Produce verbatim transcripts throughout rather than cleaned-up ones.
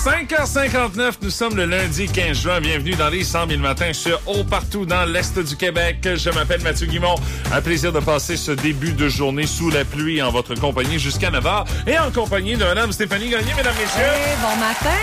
cinq heures cinquante-neuf, nous sommes le lundi quinze juin. Bienvenue dans les cent mille matins sur Haut partout dans l'Est du Québec. Je m'appelle Mathieu Guimond. Un plaisir de passer ce début de journée sous la pluie en votre compagnie jusqu'à neuf heures et en compagnie de Mme Stéphanie Gagné, mesdames, messieurs. Hey, bon matin!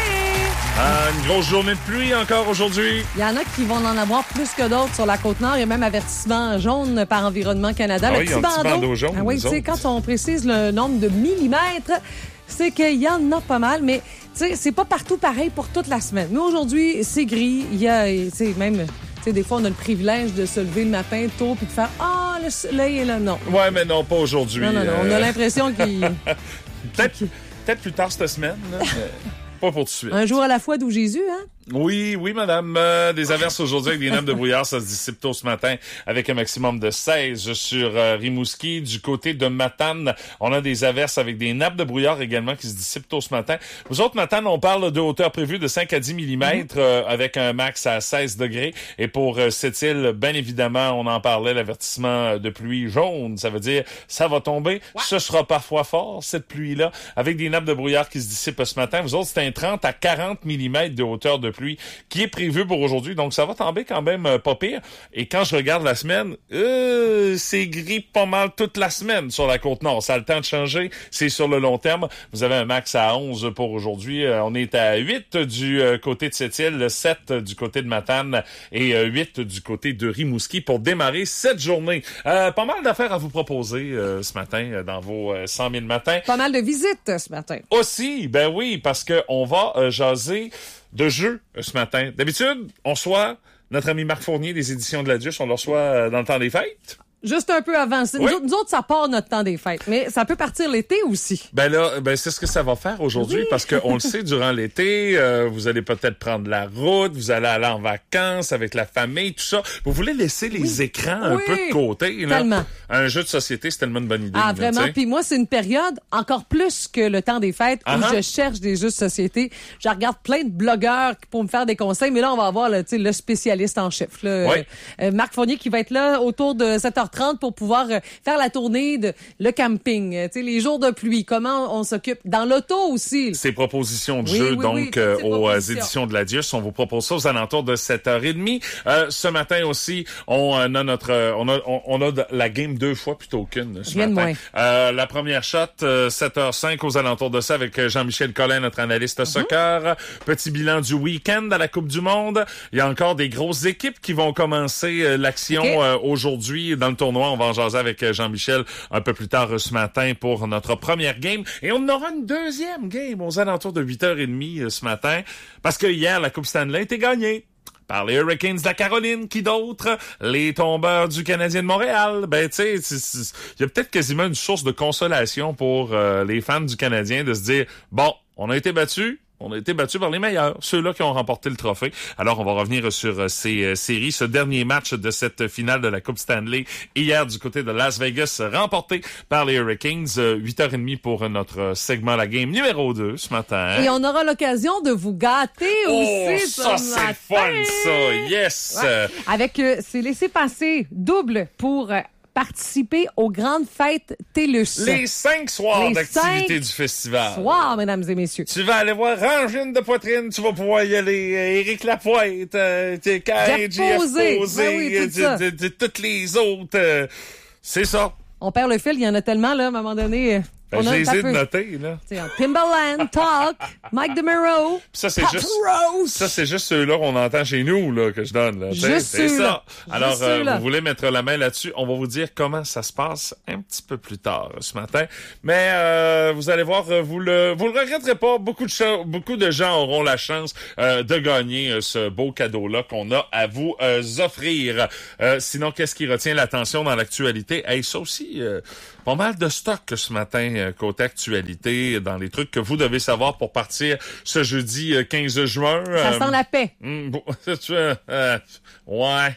Ah, une grosse journée de pluie encore aujourd'hui. Il y en a qui vont en avoir plus que d'autres sur la Côte-Nord. Il y a même avertissement jaune par Environnement Canada. Ah le oui, petit un petit bandeau. bandeau jaune, Ah oui, nous tu sais, autres. quand on précise le nombre de millimètres, c'est qu'il y en a pas mal, mais tu sais, c'est pas partout pareil pour toute la semaine. Nous, aujourd'hui, c'est gris. Il y a, tu sais, même, tu sais, des fois, on a le privilège de se lever le matin tôt puis de faire « Ah, oh, le soleil est là. » Non. Ouais, mais non, pas aujourd'hui. Non, non, non. On a Euh, l'impression qu'il... Peut-être, peut-être plus tard cette semaine, là, mais pas pour tout de suite. Un jour à la fois d'où Jésus, hein? Oui, oui, madame. Euh, des averses aujourd'hui avec des nappes de brouillard. Ça se dissipe tôt ce matin avec un maximum de seize sur euh, Rimouski. Du côté de Matane, on a des averses avec des nappes de brouillard également qui se dissipent tôt ce matin. Vous autres, Matane, on parle de hauteur prévue de cinq à dix millimètres euh, avec un max à seize degrés. Et pour euh, cette île, bien évidemment, on en parlait, l'avertissement de pluie jaune. Ça veut dire ça va tomber. Ouais. Ce sera parfois fort, cette pluie-là, avec des nappes de brouillard qui se dissipent ce matin. Vous autres, c'est un trente à quarante millimètres de hauteur de pluie qui est prévu pour aujourd'hui. Donc, ça va tomber quand même euh, pas pire. Et quand je regarde la semaine, euh, c'est gris pas mal toute la semaine sur la Côte-Nord. Ça a le temps de changer. C'est sur le long terme. Vous avez un max à onze pour aujourd'hui. Euh, on est à huit du euh, côté de cette île, sept du côté de Matane et euh, huit du côté de Rimouski pour démarrer cette journée. Euh, pas mal d'affaires à vous proposer euh, ce matin euh, dans vos euh, cent mille matins. Pas mal de visites ce matin. Aussi, ben oui, parce que on va euh, jaser de jeux euh, ce matin. D'habitude, on reçoit notre ami Marc Fournier des éditions de la Duche. On le reçoit euh, dans le temps des fêtes. Juste un peu avant. Oui. Nous, autres, nous autres, ça part notre temps des fêtes, mais ça peut partir l'été aussi. Ben là, ben c'est ce que ça va faire aujourd'hui, oui. Parce qu'on le sait, durant l'été, euh, vous allez peut-être prendre la route, vous allez aller en vacances avec la famille, tout ça. Vous voulez laisser les oui. écrans un oui. peu de côté. Là. Tellement. Un jeu de société, c'est tellement une bonne idée. Ah, vraiment. Puis moi, c'est une période encore plus que le temps des fêtes où uh-huh. je cherche des jeux de société. Je regarde plein de blogueurs pour me faire des conseils, mais là, on va avoir là, le spécialiste en chef. Là, oui. euh, Marc Fournier qui va être là autour de sept heures trente pour pouvoir faire la tournée de le camping, tu sais, les jours de pluie, comment on s'occupe dans l'auto aussi. Ces propositions de oui, jeux, oui, donc, oui, euh, aux éditions de la Dius, on vous propose ça aux alentours de sept heures trente. Euh, ce matin aussi, on a notre, on a, on, on a de la game deux fois plutôt qu'une ce Rien matin. De moins. Euh, la première shot, euh, sept heures cinq aux alentours de ça avec Jean-Michel Collin, notre analyste mm-hmm. soccer. Petit bilan du week-end à la Coupe du Monde. Il y a encore des grosses équipes qui vont commencer euh, l'action okay. euh, aujourd'hui dans le tournoi. On va en jaser avec Jean-Michel un peu plus tard ce matin pour notre première game. Et on aura une deuxième game aux alentours de huit heures trente ce matin. Parce que hier, la Coupe Stanley était gagnée par les Hurricanes de la Caroline, qui d'autre? Les tombeurs du Canadien de Montréal. Ben, tu sais, il y a peut-être quasiment une source de consolation pour euh, les fans du Canadien de se dire, bon, on a été battus. On a été battus par les meilleurs, ceux-là qui ont remporté le trophée. Alors, on va revenir sur euh, ces euh, séries. Ce dernier match de cette finale de la Coupe Stanley, hier du côté de Las Vegas, remporté par les Hurricanes. Euh, huit heures trente pour notre segment La Game numéro deux ce matin. Et on aura l'occasion de vous gâter oh, aussi. ça, c'est matin. Fun, ça! Yes! Ouais. Avec euh, ces laissez-passer double pour... Euh, participer aux grandes fêtes TELUS. Les cinq soirs Les d'activité cinq du festival. Soirs, mesdames et messieurs. Tu vas aller voir Rangine de Poitrine, tu vas pouvoir y aller. Euh, Éric Lapointe, euh, Karen, Jeff Posé, ben oui, tout euh, toutes les autres. Euh, c'est ça. On perd le fil, il y en a tellement, là, à un moment donné... Euh... Ben, j'ai essayé de noter, là. C'est Timbaland, Talk, Mike DeMero, ça, c'est Pop juste, Rose. Ça, c'est juste ceux-là qu'on entend chez nous, là, que je donne, là. Juste c'est ça. Juste Alors, euh, vous voulez mettre la main là-dessus? On va vous dire comment ça se passe un petit peu plus tard ce matin. Mais, euh, vous allez voir, vous le, vous le regretterez pas. Beaucoup de gens, beaucoup de gens auront la chance, euh, de gagner euh, ce beau cadeau-là qu'on a à vous euh, offrir. Euh, sinon, qu'est-ce qui retient l'attention dans l'actualité? Hey, ça aussi, euh, pas mal de stock ce matin, euh, côté actualité, dans les trucs que vous devez savoir pour partir ce jeudi euh, quinze juin. Ça euh, sent la paix. Mm, bon, tu, euh, ouais.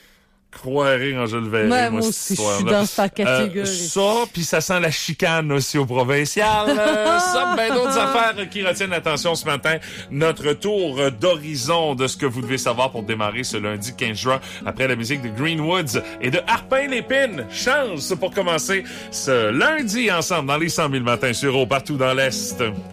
Croirais quand je le verrai. Ouais, moi, moi aussi, je suis dans cette catégorie. Euh, ça, puis ça sent la chicane aussi au provincial. Euh, ça, ben d'autres affaires qui retiennent l'attention ce matin. Notre tour d'horizon de ce que vous devez savoir pour démarrer ce lundi quinze juin après la musique de Greenwoods et de Harpin-Lépine. Chance pour commencer ce lundi ensemble dans les cent mille matins sur Haut partout dans l'Est.